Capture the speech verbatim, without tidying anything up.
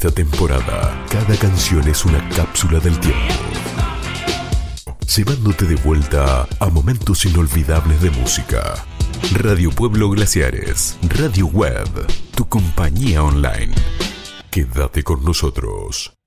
esta temporada, cada canción es una cápsula del tiempo, llevándote de vuelta a momentos inolvidables de música. Radio Pueblo Glaciares, Radio Web, tu compañía online. Quédate con nosotros.